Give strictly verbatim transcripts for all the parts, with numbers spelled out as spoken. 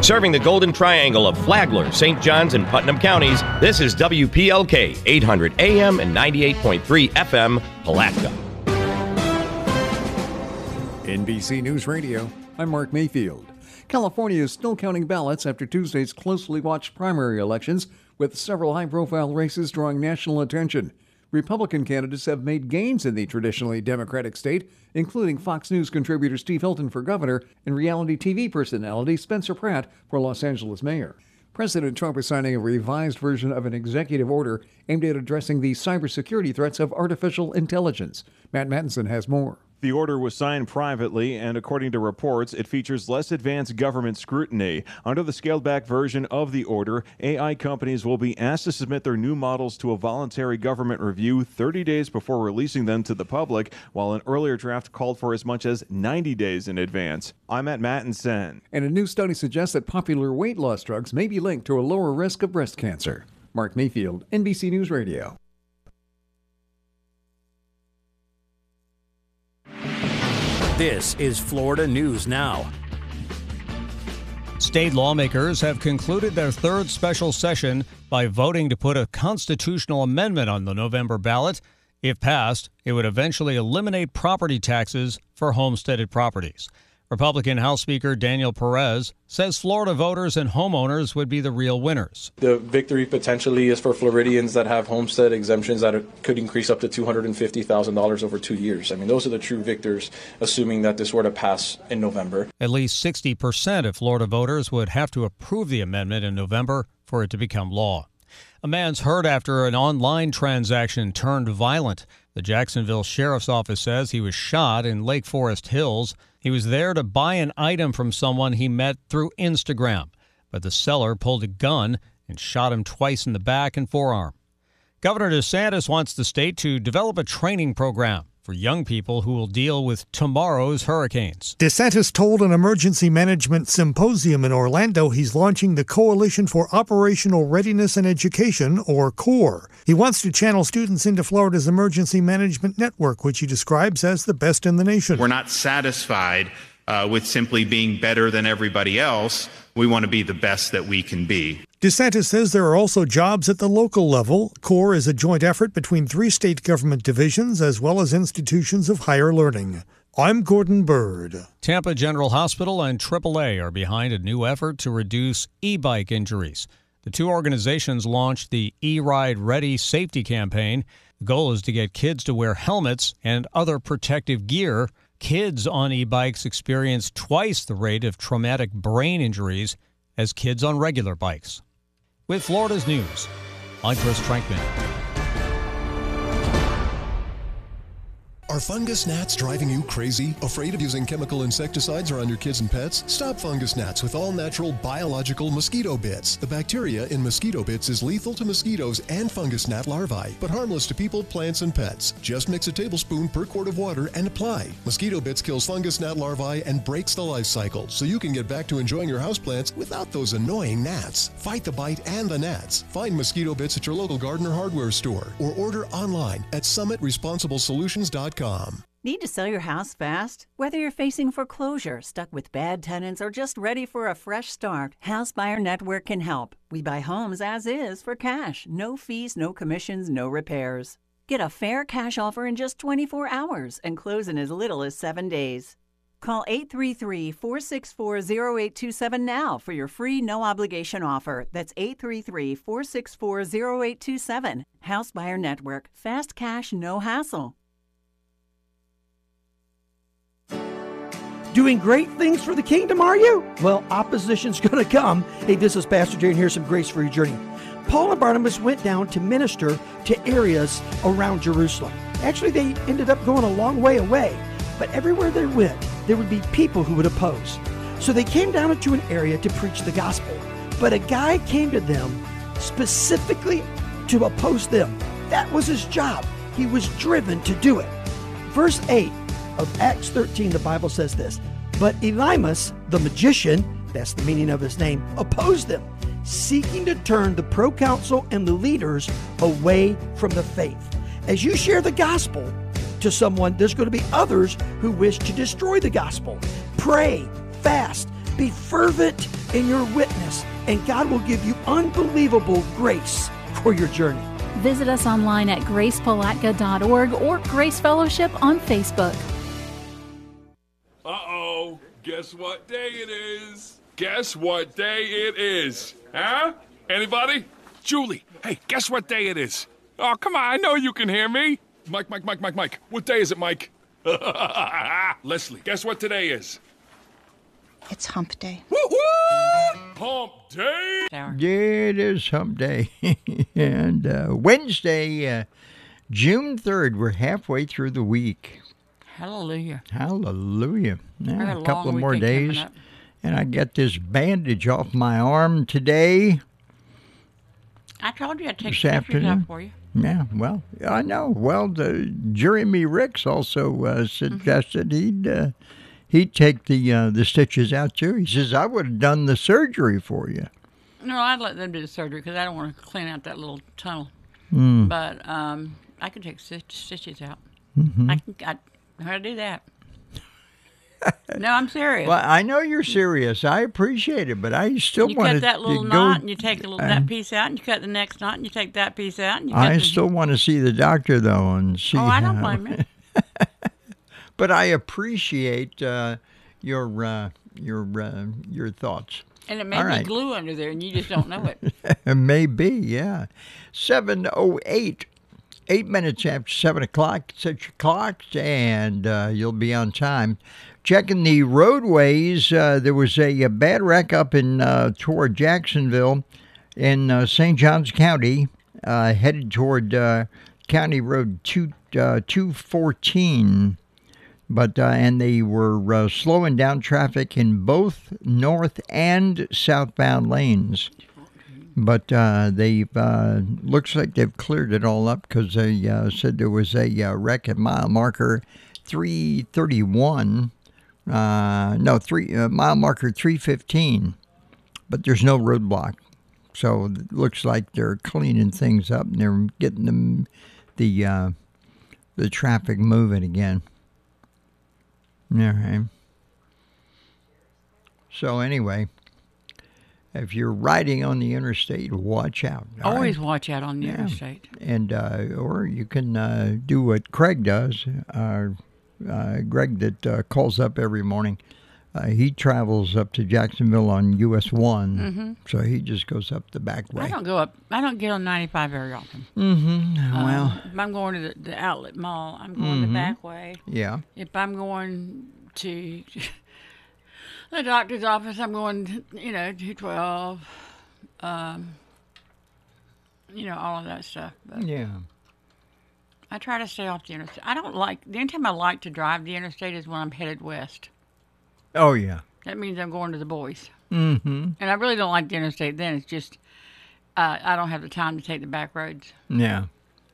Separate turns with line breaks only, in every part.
Serving the Golden Triangle of Flagler, Saint Johns, and Putnam counties, this is W P L K eight hundred A M and ninety-eight point three F M, Palatka.
N B C News Radio, I'm Mark Mayfield. California is still counting ballots after Tuesday's closely watched primary elections, with several high-profile races drawing national attention. Republican candidates have made gains in the traditionally Democratic state, including Fox News contributor Steve Hilton for governor and reality T V personality Spencer Pratt for Los Angeles mayor. President Trump is signing a revised version of an executive order aimed at addressing the cybersecurity threats of artificial intelligence. Matt Mattinson has more.
The order was signed privately, and according to reports, it features less advanced government scrutiny. Under the scaled-back version of the order, A I companies will be asked to submit their new models to a voluntary government review thirty days before releasing them to the public, while an earlier draft called for as much as ninety days in advance. I'm at Mattinson.
And a new study suggests that popular weight loss drugs may be linked to a lower risk of breast cancer. Mark Mayfield, N B C News Radio.
This is Florida News Now.
State lawmakers have concluded their third special session by voting to put a constitutional amendment on the November ballot. If passed, it would eventually eliminate property taxes for homesteaded properties. Republican House Speaker Daniel Perez says Florida voters and homeowners would be the real winners.
The victory potentially is for Floridians that have homestead exemptions that are, could increase up to two hundred fifty thousand dollars over two years. I mean, those are the true victors, assuming that this were to pass in November.
At least sixty percent of Florida voters would have to approve the amendment in November for it to become law. A man's hurt after an online transaction turned violent. The Jacksonville Sheriff's Office says he was shot in Lake Forest Hills. He was there to buy an item from someone he met through Instagram, but the seller pulled a gun and shot him twice in the back and forearm. Governor DeSantis wants the state to develop a training program for young people who will deal with tomorrow's hurricanes.
DeSantis told an emergency management symposium in Orlando he's launching the Coalition for Operational Readiness and Education, or CORE. He wants to channel students into Florida's emergency management network, which he describes as the best in the nation.
We're not satisfied uh, with simply being better than everybody else. We want to be the best that we can be.
DeSantis says there are also jobs at the local level. CORE is a joint effort between three state government divisions as well as institutions of higher learning. I'm Gordon Bird.
Tampa General Hospital and triple A are behind a new effort to reduce e-bike injuries. The two organizations launched the E-Ride Ready safety campaign. The goal is to get kids to wear helmets and other protective gear. Kids on e-bikes experience twice the rate of traumatic brain injuries as kids on regular bikes. With Florida's news, I'm Chris Trankman.
Are fungus gnats driving you crazy? Afraid of using chemical insecticides around your kids and pets? Stop fungus gnats with all-natural biological mosquito bits. The bacteria in mosquito bits is lethal to mosquitoes and fungus gnat larvae, but harmless to people, plants, and pets. Just mix a tablespoon per quart of water and apply. Mosquito bits kills fungus gnat larvae and breaks the life cycle, so you can get back to enjoying your houseplants without those annoying gnats. Fight the bite and the gnats. Find mosquito bits at your local garden or hardware store, or order online at summit responsible solutions dot com.
Need to sell your house fast? Whether you're facing foreclosure, stuck with bad tenants, or just ready for a fresh start, House Buyer Network can help. We buy homes as is for cash. No fees, no commissions, no repairs. Get a fair cash offer in just twenty-four hours and close in as little as seven days. Call eight three three, four six four, zero eight two seven now for your free no-obligation offer. That's eight three three, four six four, zero eight two seven. House Buyer Network. Fast cash, no hassle.
Doing great things for the kingdom, are you? Well, opposition's going to come. Hey, this is Pastor Jay, and here's some grace for your journey. Paul and Barnabas went down to minister to areas around Jerusalem. Actually, they ended up going a long way away, but everywhere they went, there would be people who would oppose. So they came down into an area to preach the gospel, but a guy came to them specifically to oppose them. That was his job. He was driven to do it. Verse eight of Acts thirteen, the Bible says this, but Elymas, the magician, that's the meaning of his name, opposed them, seeking to turn the proconsul and the leaders away from the faith. As you share the gospel to someone, there's going to be others who wish to destroy the gospel. Pray, fast, be fervent in your witness, and God will give you unbelievable grace for your journey.
Visit us online at grace palatka dot org or Grace Fellowship on Facebook.
Uh-oh. Guess what day it is? Guess what day it is? Huh? Anybody? Julie, hey, guess what day it is? Oh, come on, I know you can hear me. Mike, Mike, Mike, Mike, Mike. What day is it, Mike? Leslie, guess what today is?
It's hump day.
Woo-woo! Hump day?
Yeah, it is hump day. and uh, Wednesday, uh, June third, we're halfway through the week.
Hallelujah.
Hallelujah. Yeah,
a
a couple
long
of more
weekend
days.
coming up.
And I get this bandage off my arm today.
I told you I'd take
This
pictures
afternoon.
out for you.
Yeah, well, I know. Well, the Jeremy Ricks also uh, suggested
Mm-hmm.
he'd uh, he'd take the uh, the stitches out too. He says I would have done the surgery for you.
No, I'd let them do the surgery because I don't want to clean out that little tunnel.
Mm.
But um, I can take stitch, stitches out.
Mhm.
I can. I know how to do that. No, I'm serious.
Well, I know you're serious. I appreciate it, but I still
you
want
cut that little
to
knot
go,
and you take a little,
uh,
that piece out and you cut the next knot and you take that piece out and you cut
I
the,
still want to see the doctor though and see.
Oh, I don't
how-
blame you.
But I appreciate uh, your uh, your uh, your thoughts.
And it may
All
be
right.
glue under there and you just don't know it.
Maybe, yeah. seven oh eight. Eight minutes after seven o'clock. Set your clocks and uh, you'll be on time. Checking the roadways, uh, there was a, a bad wreck up in uh, toward Jacksonville in uh, Saint Johns County, uh, headed toward uh, County Road two, uh, two fourteen. But uh, and they were uh, slowing down traffic in both north and southbound lanes. But uh, they've uh, looks like they've cleared it all up because they uh, said there was a uh, wreck at mile marker three thirty-one. Uh, no, three uh, mile marker three fifteen. But there's no roadblock, so it looks like they're cleaning things up and they're getting them the uh, the traffic moving again. All right. So anyway, if you're riding on the interstate, watch out. all
Always
right?
watch out on the
Yeah.
interstate.
And uh, or you can uh, do what Craig does. Uh, uh, Greg that uh, calls up every morning. Uh, he travels up to Jacksonville on U S one,
Mhm.
so he just goes up the back way.
I don't go up. I don't get on ninety-five very often.
Mm-hmm.
Um,
Well,
if I'm going to the, the outlet mall, I'm going the
Mhm.
back way.
Yeah.
If I'm going to the doctor's office, I'm going, you know, two twelve. Um, you know, all of that stuff. But
yeah.
I try to stay off the interstate. I don't like, the only time I like to drive the interstate is when I'm headed west.
Oh, yeah.
That means I'm going to the boys.
Mm-hmm.
And I really don't like the interstate then. It's just, uh, I don't have the time to take the back roads.
Yeah.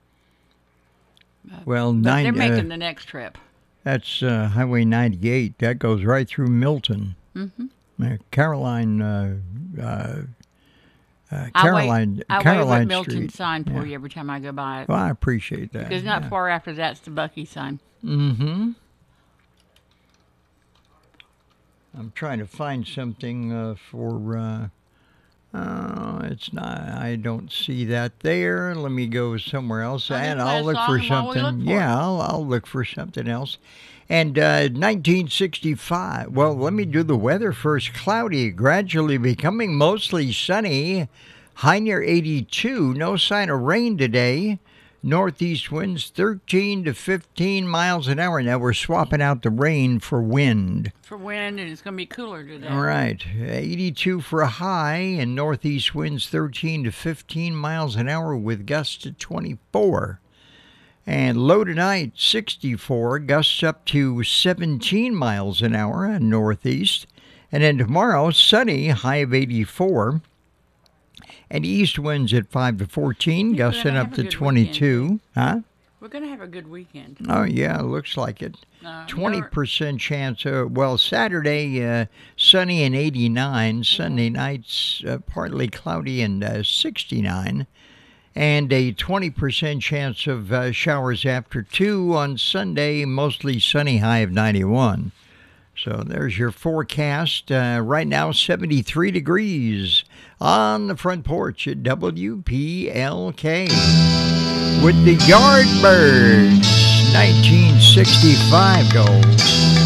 But,
Well,
but
nine.
they're making
uh,
the next trip.
That's uh, Highway ninety-eight. That goes right through Milton.
Mm-hmm.
Uh, Caroline. Uh, uh, uh,
I
Caroline.
wait, I
Caroline
wait what Milton
Street.
sign for
Yeah.
you every time I go by it.
Well, I appreciate that.
Because not
yeah.
far after that's the Bucky sign.
Mm-hmm. I'm trying to find something uh, for. Uh, uh, it's not. I don't see that there. Let me go somewhere else,
I'll
and
just play
I'll
a
look
song
for
while we
something.
look for
yeah,
it.
I'll I'll look for something else. And uh, nineteen sixty-five. Well, let me do the weather first. Cloudy, gradually becoming mostly sunny. High near eighty-two. No sign of rain today. Northeast winds thirteen to fifteen miles an hour. Now we're swapping out the rain for wind.
For wind, and it's going to be cooler today.
All right. eighty-two for a high, and northeast winds thirteen to fifteen miles an hour with gusts to twenty-four. And low tonight, sixty-four, gusts up to seventeen miles an hour and northeast. And then tomorrow, sunny, high of eighty-four. And east winds at five to fourteen,
We're
gusting
gonna
up
have a
to
good
twenty-two.
weekend.
Huh?
We're going to have a good weekend.
Oh, yeah, looks like it.
Uh,
twenty percent chance. Uh, well, Saturday, uh, sunny and eighty-nine. Sunday nights, uh, partly cloudy and uh, sixty-nine. And a twenty percent chance of uh, showers after two on Sunday, mostly sunny, high of ninety-one. So there's your forecast. Uh, right now, seventy-three degrees on the front porch at W P L K. With the Yardbirds, nineteen sixty-five goals.